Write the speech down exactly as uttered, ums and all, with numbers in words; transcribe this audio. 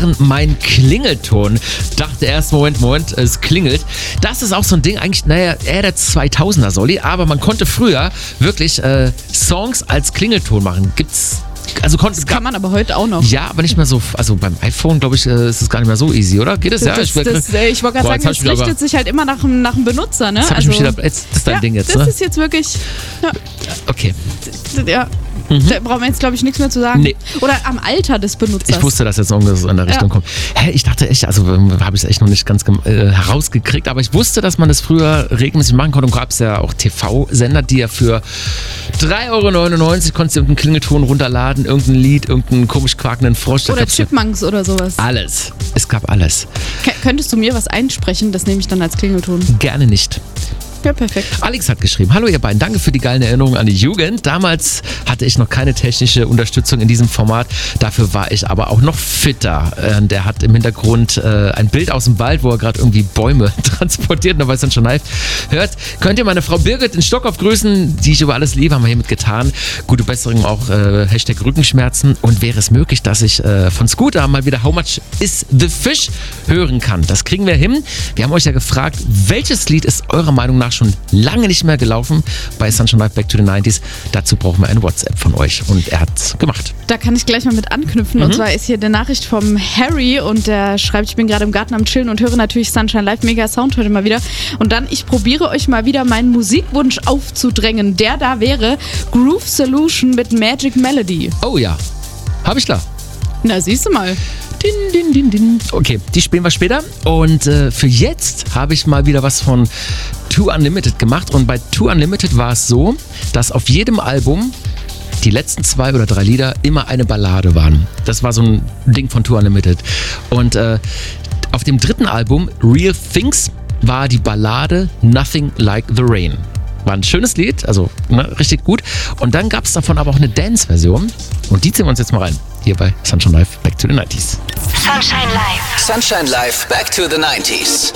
Jahren mein Klingelton. Dachte erst, Moment, Moment, es klingelt. Das ist auch so ein Ding, eigentlich, naja, eher der zweitausender Solli, aber man konnte früher wirklich äh, Songs als Klingelton machen. Gibt's Also kon- das kann man aber heute auch noch. Ja, aber nicht mehr so. Also beim iPhone, glaube ich, ist es gar nicht mehr so easy, oder? Geht es? Ja, das, ich, das, äh, ich wollte gerade sagen, das richtet aber, sich halt immer nach, nach dem Benutzer, ne? Das, also, ich wieder, jetzt, das ist dein ja, Ding jetzt, das ne? Das ist jetzt wirklich. Ja. Okay. Ja. Mhm. Da brauchen wir jetzt, glaube ich, nichts mehr zu sagen. Nee. Oder am Alter des Benutzers. Ich wusste, dass jetzt irgendwas in der Richtung ja. kommt. Hä, ich dachte echt, also habe ich es echt noch nicht ganz äh, herausgekriegt, aber ich wusste, dass man das früher regelmäßig machen konnte. Und gab es ja auch T V-Sender, die ja für drei Euro neunundneunzig konntest du irgendeinen Klingelton runterladen, irgendein Lied, irgendeinen komisch quakenden Frosch. Oder Chipmunks oder sowas. Alles. Es gab alles. K- könntest du mir was einsprechen? Das nehme ich dann als Klingelton. Gerne nicht. Ja, perfekt. Alex hat geschrieben, hallo ihr beiden, danke für die geilen Erinnerungen an die Jugend. Damals hatte ich noch keine technische Unterstützung in diesem Format, dafür war ich aber auch noch fitter. Äh, der hat im Hintergrund äh, ein Bild aus dem Wald, wo er gerade irgendwie Bäume transportiert, und weil es dann schon live hört. Könnt ihr meine Frau Birgit in Stockholm grüßen, die ich über alles liebe, haben wir hiermit getan. Gute Besserung auch, äh, Hashtag Rückenschmerzen, und wäre es möglich, dass ich äh, von Scooter mal wieder How Much Is the Fish hören kann. Das kriegen wir hin. Wir haben euch ja gefragt, welches Lied ist eurer Meinung nach schon lange nicht mehr gelaufen bei Sunshine Live Back to the nineties. Dazu brauchen wir eine WhatsApp von euch, und er hat's gemacht. Da kann ich gleich mal mit anknüpfen. Mhm. Und zwar ist hier eine Nachricht vom Harry, und der schreibt, ich bin gerade im Garten am Chillen und höre natürlich Sunshine Live, mega Sound heute mal wieder. Und dann, ich probiere euch mal wieder meinen Musikwunsch aufzudrängen. Der da wäre Groove Solution mit Magic Melody. Oh ja, hab ich klar. Na, siehst du mal. Din, din, din, din. Okay, die spielen wir später. Und äh, für jetzt habe ich mal wieder was von Two Unlimited gemacht. Und bei Two Unlimited war es so, dass auf jedem Album die letzten zwei oder drei Lieder immer eine Ballade waren. Das war so ein Ding von Two Unlimited. Und äh, auf dem dritten Album, Real Things, war die Ballade Nothing Like the Rain. War ein schönes Lied, also ne, richtig gut. Und dann gab es davon aber auch eine Dance-Version. Und die ziehen wir uns jetzt mal rein. Hier bei Sunshine Live Back to the nineties. Sunshine Live. Sunshine Live Back to the nineties.